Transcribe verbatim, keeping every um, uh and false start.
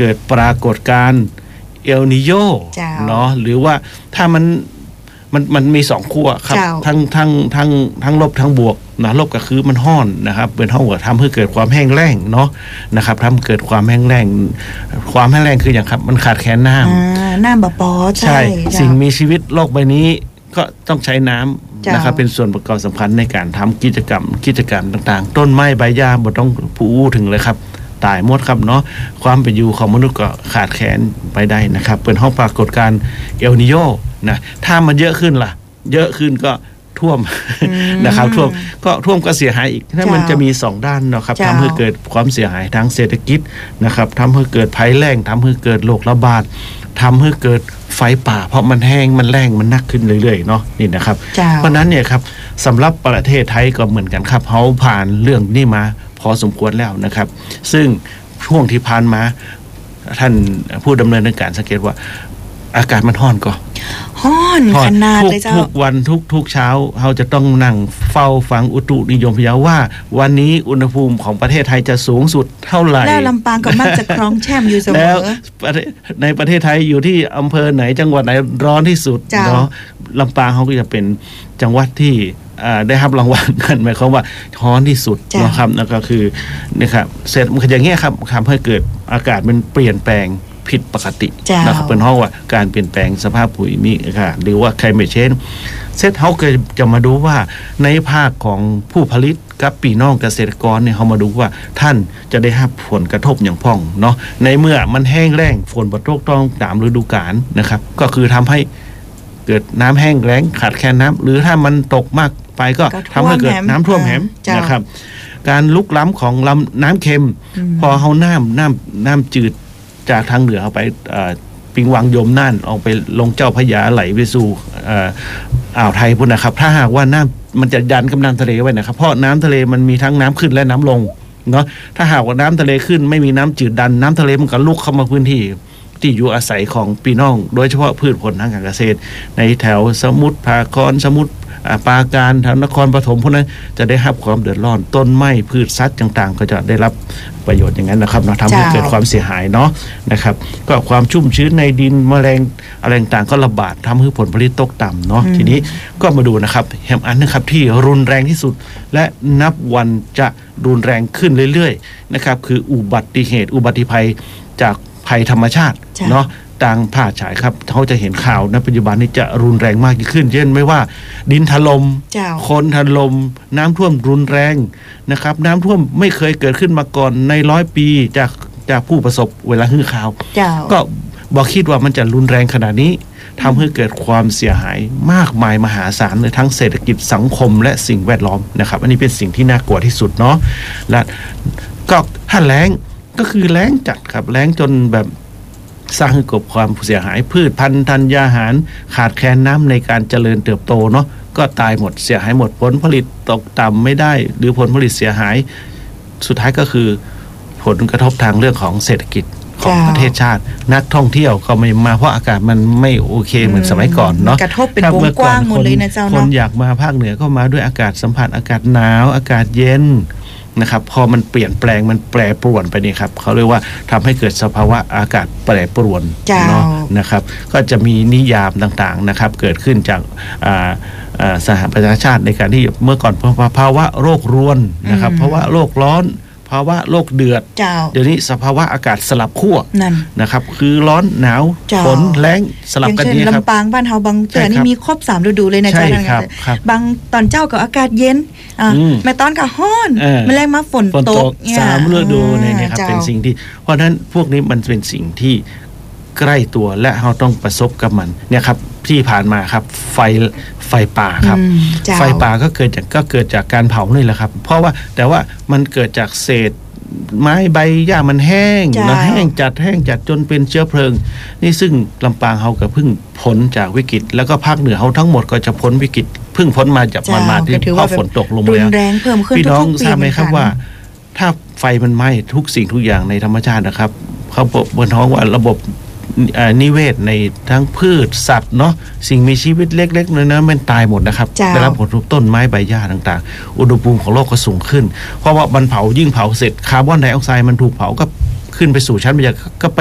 เกิดปรากฏการณ์เอลนิโญเนาะหรือว่าถ้ามันมันมันมีสองขั้วครับทั้งทั้งทั้งทั้งลบทั้งบวกนะลบก็คือมันห้อนนะครับเป็นห้องก็ทำให้เกิดความแห้งแล้งเนาะนะครับทำให้เกิดความแห้งแล้งความแห้งแล้งคืออย่างครับมันขาดแคลนน้ำน้ำบ่พอใช่สิ่งมีชีวิตโลกใบนี้ก็ต้องใช้น้ำนะครับเป็นส่วนประกอบสำคัญในการทำกิจกรรมกิจกรรมต่างๆต้นไม้ใบหญ้าบ่ต้องพูดถึงเลยครับตายหมดครับเนาะความเป็นอยู่ของมนุษย์ก็ขาดแคลนไปได้นะครับเป็นห้องปรากฏการณ์เอลนิโญนะถ้ามันเยอะขึ้นล่ะเยอะขึ้นก็ท่วมนะครับท่วมก็ท่วมก็เสียหายอีกถ้ามันจะมีสองด้านนะครับทำให้เกิดความเสียหายทางเศรษฐกิจนะครับทำให้เกิดภัยแล้งทำให้เกิดโรคระบาดทำให้เกิดไฟป่าเพราะมันแห้งมันแล้งมันนักขึ้นเรื่อยๆเนาะนี่นะครับเพราะนั้นเนี่ยครับสำหรับประเทศไทยก็เหมือนกันครับเขาผ่านเรื่องนี้มาพอสมควรแล้วนะครับซึ่งช่วงที่ผ่านมาท่านผู้ดำเนินการสังเกตว่าอากาศมันร้อนก็ร้อนขนาดเลยเจ้าทุกวันทุกทุกเช้าเราจะต้องนั่งเฝ้าฟังอุตุนิยมพยากรณ์ว่าวันนี้อุณหภูมิของประเทศไทยจะสูงสุดเท่าไหร่แล้วลำปางก็มักจะครองแชมป์อยู่เสมอแล้วในประเทศไทยอยู่ที่อำเภอไหนจังหวัดไหนร้อนที่สุดเนาะลำปางเขาก็จะเป็นจังหวัดที่ได้รับรางวัลกันหมายความว่าร้อนที่สุดนะครับนั่นก็คือนะครับเสร็จมันอย่างเงี้ยครับทำให้เกิดอากาศมันเปลี่ยนแปลงผิดปกตินะครับเป็นห้องว่าการเปลี่ยนแปลงสภาพภูมิมีค่ะหรือว่า climate change เสร็จเขาก็จะมาดูว่าในภาคของผู้ผลิตกับพี่น้องเกษตรกรเนี่ยเขามาดูว่าท่านจะได้รับผลกระทบอย่างพ่องเนาะในเมื่อมันแห้งแล้งฝนบ่ตกต้องตามฤดูกาลนะครับก็คือทำให้เกิดน้ำแห้งแล้งขาดแคลนน้ำหรือถ้ามันตกมากไปก็ทำให้เกิดน้ำท่วมแหมนะครับการลุกล้ำของลำน้ำเค็มพอเขาน้ำน้ำน้ำจืดจากทางเหนือเอาไปปิงวังยมน่านออกไปลงเจ้าพระยาไหลไปสู่อ่าวไทยพุ่นนะครับถ้าหากว่าน้ำมันจะดันกำลังทะเลไว้นะครับเพราะน้ำทะเลมันมีทั้งน้ำขึ้นและน้ำลงเนาะถ้าหากว่าน้ำทะเลขึ้นไม่มีน้ำจืดดันน้ำทะเลมันก็ลุกเข้ามาพื้นที่ที่อยู่อาศัยของพี่น้องโดยเฉพาะพืชผลทางการเกษตรในแถวสมุทรปราการสมุทรปราการแถวนครปฐมพวกนั้นจะได้รับความเดือดร้อนต้นไม้พืชสัตว์ต่างๆก็จะได้รับประโยชน์อย่างนั้นนะครับเนาะทำให้เกิดความเสียหายเนาะนะครับก็ความชุ่มชื้นในดินแมลงอะไรต่างๆก็ระบาดทำให้ผลผลิตตกต่ำเนาะทีนี้ก็มาดูนะครับแห่งอันนะครับที่รุนแรงที่สุดและนับวันจะรุนแรงขึ้นเรื่อยๆนะครับคืออุบัติเหตุอุบัติภัยจากภัยธรรมชาติเนาะต่างภาคฉายครับเขาจะเห็นข่าวในปัจจุบันนี้จะรุนแรงมากยิ่งขึ้นเช่นไม่ว่าดินถล่มคนถล่มน้ำท่วมรุนแรงนะครับน้ำท่วมไม่เคยเกิดขึ้นมาก่อนในร้อยปีจากจากผู้ประสบเวลาฮือข่าวก็บอกคิดว่ามันจะรุนแรงขนาดนี้ทำให้เกิดความเสียหายมากมายมหาศาลเลยทั้งเศรษฐกิจสังคมและสิ่งแวดล้อมนะครับอันนี้เป็นสิ่งที่น่ากลัวที่สุดเนาะและก็ถ้าแล้งก็คือแล้งจัดครับแล้งจนแบบสร้างให้เกิดความเสียหายพืชพันธุ์ธัญญาหารขาดแคลนน้ำในการเจริญเติบโตเนาะก็ตายหมดเสียหายหมดผลผลิตตกต่ำไม่ได้หรือผลผลิตเสียหายสุดท้ายก็คือผลกระทบทางเรื่องของเศรษฐกิจของประเทศชาตินักท่องเที่ยวก็ไม่มาเพราะอากาศมันไม่โอเคเหมือนสมัยก่อนเนาะกระทบเป็นวงกว้างหมดเลยนะเจ้าเนาะคนอยากมาภาคเหนือก็มาด้วยอากาศสัมผัสอากาศหนาวอากาศเย็นนะครับพอมันเปลี่ยนแปลงมันแปรปรวนไปนี่ครับเขาเรียกว่าทำให้เกิดสภาวะอากาศแปรปรวนเนาะนะครับก็จะมีนิยามต่างๆนะครับเกิดขึ้นจากสหประชาชาติในการที่เมื่อก่อนภาวะโรครวนนะครับภาวะโลกร้อนภาวะโลกเดือดเดี๋ยวนี้สภาวะอากาศสลับขั้วนะครับคือร้อนหนาวฝนแล้งสลับกันนี้ครับลำปางบ้านเฮาบางเตือนี่มีครบสามฤดูเลยนะจ๊ะบางตอนเจ้าก็อากาศเย็นแม่ตอนก็ร้อนแมลงมาฝนตกสามฤดูเนี่ยครับเป็นสิ่งที่เพราะนั้นพวกนี้มันเป็นสิ่งที่ใกล้ตัวและเราต้องประสบกับมันเนี่ยครับที่ผ่านมาครับไฟไฟป่าครับไฟป่าก็เกิดจากก็เกิดจากการเผานี่แหละครับเพราะว่าแต่ว่ามันเกิดจากเศษไม้ใบหญ้ามันแห้งแล้วแห้งจัดแห้งจัดจนเป็นเชื้อเพลิงนี่ซึ่งลำปางเขาก็เพิ่งพ้นจากวิกฤตแล้วก็ภาคเหนือเขาทั้งหมดก็จะพ้นวิกฤตเพิ่งพ้นมาจากมันมาที่พอฝนตกลงแล้วพี่น้องทราบไหมครับว่าถ้าไฟมันไหม้ทุกสิ่งทุกอย่างในธรรมชาตินะครับเขาบนท้องว่าระบบนิเวศในทั้งพืชสัตว์เนาะสิ่งมีชีวิตเล็กๆน้อยๆมันตายหมดนะครับได้รับผลกระทบต้นไม้ใบหญ้าต่างๆอุณหภูมิของโลกก็สูงขึ้นเพราะว่ามันเผายิ่งเผาเสร็จคาร์บอนไดออกไซด์มันถูกเผาก็ขึ้นไปสู่ชั้นบรรยากาศก็